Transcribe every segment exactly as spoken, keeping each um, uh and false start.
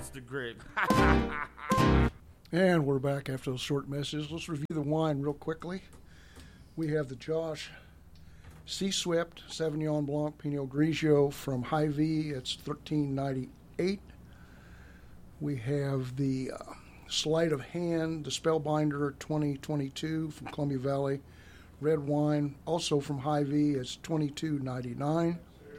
That's the grape. And we're back after those short messages. Let's review the wine real quickly. We have the Josh Sea Swept Sauvignon Blanc Pinot Grigio from Hy-Vee. It's thirteen ninety-eight. We have the uh, Sleight of Hand, the Spellbinder twenty twenty-two from Columbia Valley. Red wine, also from Hy-Vee. It's twenty-two ninety-nine.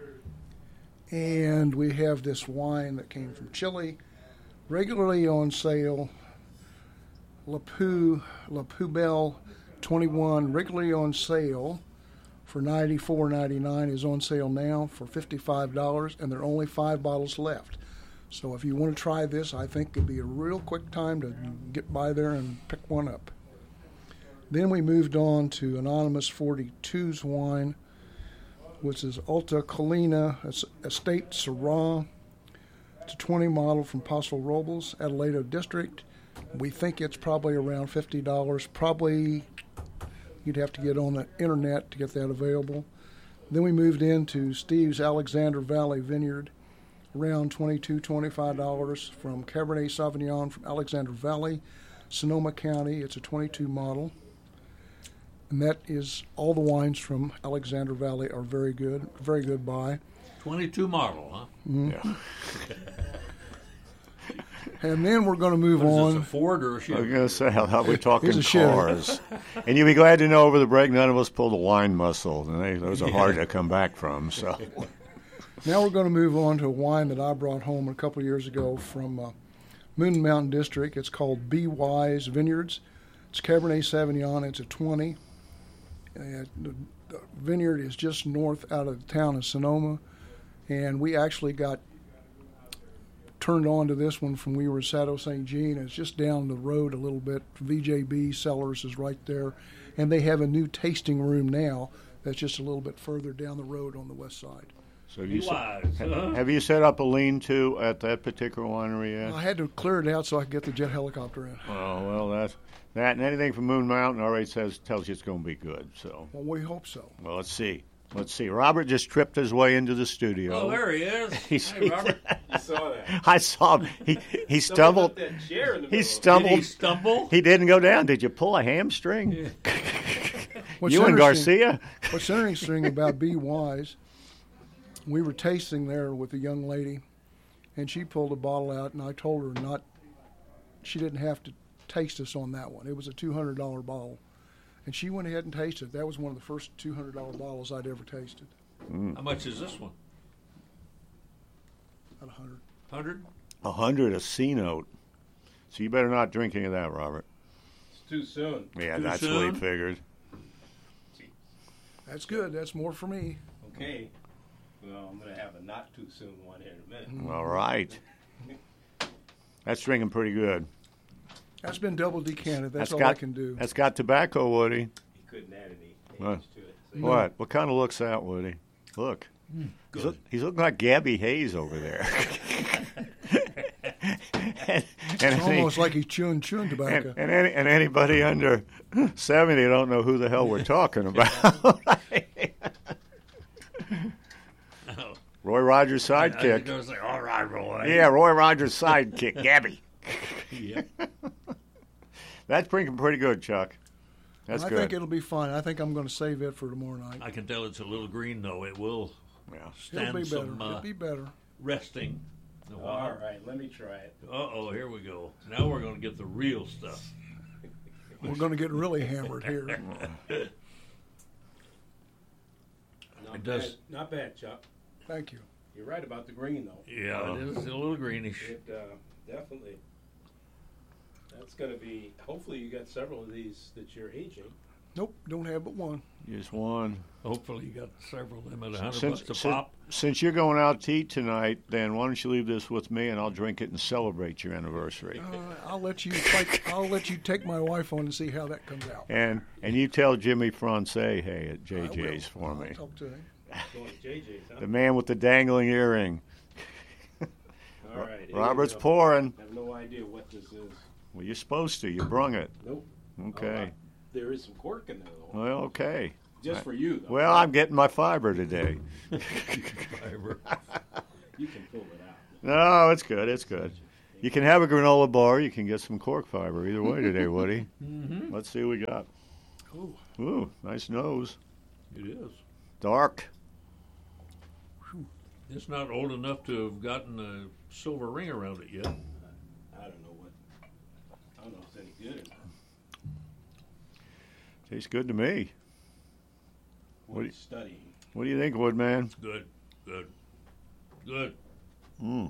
And we have this wine that came from Chile, regularly on sale. La Pou, La Poubelle twenty-one, regularly on sale for ninety-four ninety-nine, is on sale now for fifty-five dollars, and there are only five bottles left. So if you want to try this, I think it'd be a real quick time to get by there and pick one up. Then we moved on to Anonymous forty-two's wine, which is Alta Colina Estate Syrah. It's a twenty model from Paso Robles, Adelaide District. We think it's probably around fifty dollars. Probably you'd have to get on the internet to get that available. Then we moved into Steve's Alexander Valley Vineyard, around twenty-two dollars, twenty-five dollars from Cabernet Sauvignon from Alexander Valley, Sonoma County. It's a twenty-two model. And that is, all the wines from Alexander Valley are very good, very good buy. twenty-two model, huh? Mm-hmm. Yeah. And then we're going to move What is on. this, a Ford or a I was Chevy? going to say, how we're talking Here's a Chevy. cars. And you'll be glad to know over the break, none of us pulled a wine muscle. And they, those are hard to come back from. So, Now we're going to move on to a wine that I brought home a couple of years ago from uh, Moon Mountain District. It's called Be Wise Vineyards. It's Cabernet Sauvignon. It's a twenty. Uh, the, the vineyard is just north out of the town of Sonoma. And we actually got turned on to this one from we were at Saddle Saint Jean. It's just down the road a little bit. V J B Cellars is right there. And they have a new tasting room now that's just a little bit further down the road on the west side. so have, you Be set, wise, huh? have you set up a lean-to at that particular winery yet? I had to clear it out so I could get the jet helicopter in. Oh, well, that's, that and anything from Moon Mountain already says tells you it's going to be good. So, Well, we hope so. well, let's see. Let's see. Robert just tripped his way into the studio. Oh, there he is. He's- Hey, Robert. I saw that. I saw him. He, he Somebody stumbled. put that chair in the He middle. stumbled. Did he stumble? He didn't go down. Did you pull a hamstring? What's You and interesting- Garcia? What's interesting about Be Wise, we were tasting there with a young lady, and she pulled a bottle out, and I told her not, she didn't have to taste us on that one. It was a two hundred dollars bottle. And she went ahead and tasted it. That was one of the first two hundred dollars bottles I'd ever tasted. How much is this one? About one hundred. Hundred? A hundred, a C note. So you better not drink any of that, Robert. It's too soon. Yeah, Too that's what soon? he figured. That's good. That's more for me. Okay. Well, I'm going to have a not too soon one here in a minute. All right. That's drinking pretty good. That's been double decanted. That's, all got, I can do. That's got tobacco, Woody. He couldn't add any age What? to it. So What? What kind of looks that, Woody? Look. He's, look, he's looking like Gabby Hayes over there. and, and, It's any- almost like he's chewing chewing and, tobacco. and, any, and anybody under seventy don't know who the hell we're talking about. Roy Rogers' I was sidekick. going to say, all right, Roy. Yeah, Roy Rogers' sidekick, Gabby. Yeah. That's drinking pretty good, Chuck. That's I good. think it'll be fine. I think I'm going to save it for tomorrow night. I can tell it's a little green, though. It will Yeah. It'll stand be better. some uh, It'll be better. resting. a All while. right, let me try it. Uh-oh, here we go. Now we're going to get the real stuff. We're going to get really hammered here. Not It does- Bad, not bad, Chuck. Thank you. You're right about the green, though. Yeah, it is a little greenish. It uh, definitely. That's going to be. Hopefully, you got several of these that you're aging. Nope, don't have but one. Just one. Hopefully you got several of them at a hundred Since, bucks a since, pop. since you're going out to eat tonight, then why don't you leave this with me and I'll drink it and celebrate your anniversary. Uh, I'll let you take. I'll let you take my wife on and see how that comes out. And and you tell Jimmy Francais, hey, at I J J's will. for I'll me. talk to him. Going to J J's, huh? The man with the dangling earring. All right. here Robert's you go. pouring. I have no idea what this is. Well, you're supposed to. You brung it. Nope. Okay. Oh, I- there is some cork in there, though. Well, okay. Just for you, though. Well, I'm getting my fiber today. You can pull it out. No, it's good. It's good. You can have a granola bar. You can get some cork fiber. Either way today, Woody. Mm-hmm. Let's see what we got. Ooh. Ooh, nice nose. It is. Dark. It's not old enough to have gotten a silver ring around it yet. I don't know what. I don't know if it's any good or not. Tastes good to me. What What are do you studying? What do you think, Woodman? Good, good, good. Mm.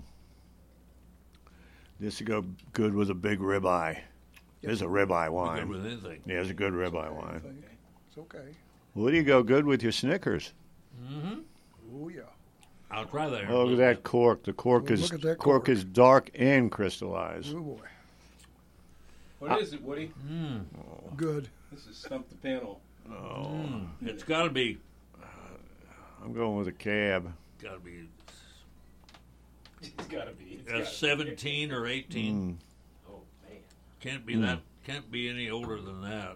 This would go good with a big ribeye. It's a ribeye Be good wine. with anything. Yeah, it's a good ribeye wine. It's okay. What do you go good with your Snickers? Mm-hmm. Oh yeah. I'll try that. Oh, look at that cork. The cork Oh, is look at that cork cork. is dark and crystallized. Oh boy. What is it, Woody? Mm. Good. This is Stump the Panel. Oh, Mm. It's got to be. I'm going with a cab. Got to be It's got to be. It's uh, gotta be. seventeen or eighteen. Mm. Oh man. Can't be Mm. that. Can't be any older than that.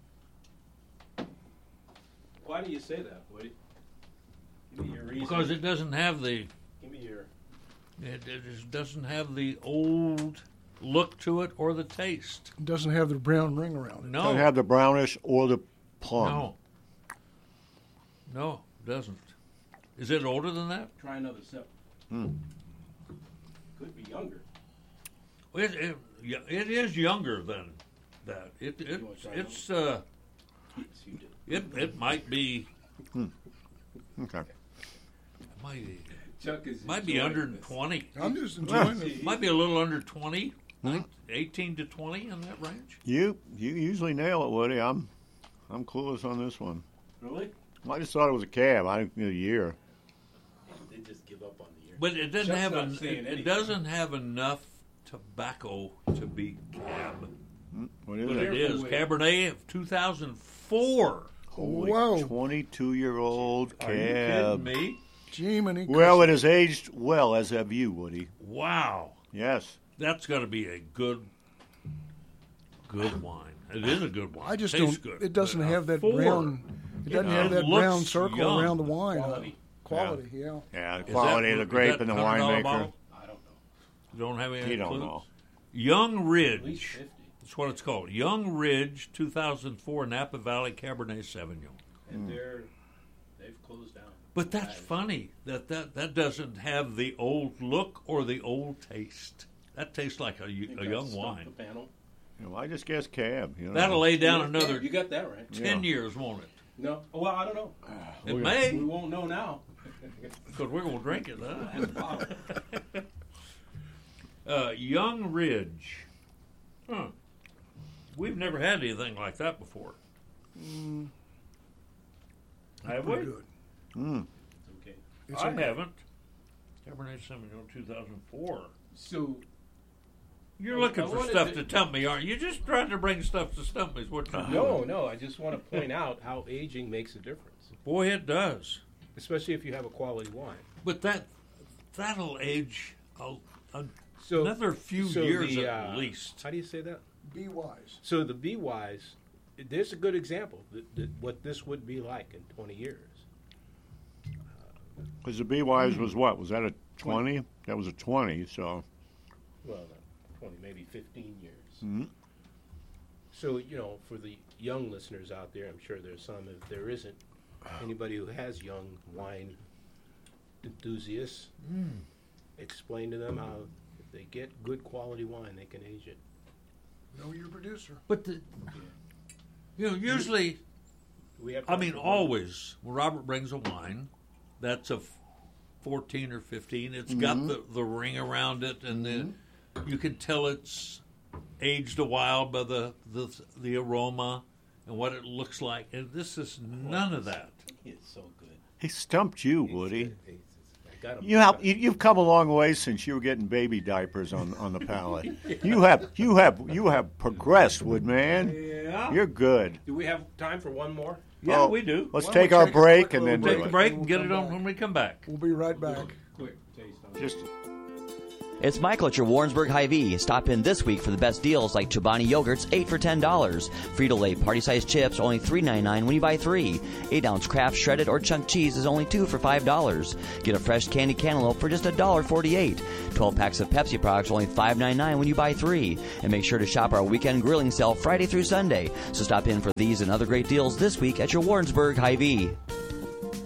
Why do you say that, Woody? Give me your reason. Because it doesn't have the. Give me your. It, it just doesn't have the old look to it or the taste. It doesn't have the brown ring around it. No. Doesn't have the brownish or the plum. No. No, it doesn't. Is it older than that? Try another sip. Mm. Could be younger. It, it, yeah, it is younger than that. It, it You wanna try it's uh, Yes, you do. it it might be Okay. might Chuck is. might be enjoying under this. twenty. I'm just enjoying See? it. Might be a little under twenty. Hmm? eighteen to twenty in that range. You you usually nail it, Woody. I'm I'm clueless on this one. Really? I just thought it was a cab. I didn't know a year. They just give up on the year. But it doesn't Chuck's have not an, saying it, anything. it doesn't have enough tobacco to be cab. What is But it? it is Wait. Cabernet of two thousand four. Holy Whoa. twenty-two-year-old Are you cab. kidding me? Jiminy Well, it has aged well, as have you, Woody. Wow. Yes. That's got to be a good, good wine. It is a good wine. I just Tastes don't. good. It doesn't But a have that four, brown. It doesn't know, have that looks brown circle young. around the wine. huh? Quality. Quality, yeah. Yeah, the Is quality that- of the is grape that and the one hundred dollar winemaker. bottle? I don't know. You don't have any You don't clues? know. Young At least Ridge. fifty. That's what it's called. Young Ridge, two thousand four Napa Valley Cabernet Sauvignon. And they're they've closed down. But that's Right. funny that, that that doesn't have the old look or the old taste. That tastes like a, I think a that's young Stump wine. The Panel. You know, I just guessed cab. You know. That'll lay down Yeah, another You got that right. ten Yeah. years, won't it? No. Well, I don't know. It We- may, We won't know now. because we're going to drink it. Huh? And bottle. Uh, Young Ridge. Huh. We've never had anything like that before. Mm, Have pretty we? good. Mm. Okay. It's I okay. haven't. Cabernet Sauvignon two thousand four. So You're I- looking I for wanted stuff to- to stump me, aren't you? You're just trying to bring stuff to stump me is what you're no, doing. no. I just want to point out how aging makes a difference, Boy, it does. especially if you have a quality wine. But that, that'll age a, a, So another few so years the, at uh, least. How do you say that? Be wise. So the Be Wise, there's a good example that, that what this would be like in twenty years. Because the B Wise was what? Was that a twenty? That was a twenty. So. Well, not twenty, maybe fifteen years. Mm. So, you know, for the young listeners out there, I'm sure there's some. If there isn't anybody who has young wine enthusiasts, explain to them how if they get good quality wine, they can age it. Know your producer. But the, you know, usually, Do we have I time mean, for one? always when Robert brings a wine, that's a f- fourteen or fifteen. It's got the, the ring around it, and then you can tell it's aged a while by the, the the aroma and what it looks like. And this is none of that. It's so good. He stumped you, It's- Woody. it's- it's- I got 'em. You have you, you've come a long way since you were getting baby diapers on, on the palate. You have you have you have progressed, Woodman. Yeah. You're good. Do we have time for one more? Yeah, Oh, we do. Let's Why don't take we our take a break quick and then little Take do a it. break We'll and get come it on back. when we come back. We'll be right back. Quick taste on it. Just It's Michael at your Warrensburg Hy-Vee. Stop in this week for the best deals like Chobani yogurts, eight for ten dollars. Frito-Lay party-sized chips, only three ninety-nine when you buy three. eight ounce Kraft shredded or chunk cheese is only two for five dollars. Get a fresh candy cantaloupe for just one dollar forty-eight. twelve packs of Pepsi products, only five ninety-nine when you buy three. And make sure to shop our weekend grilling sale Friday through Sunday. So stop in for these and other great deals this week at your Warrensburg Hy-Vee.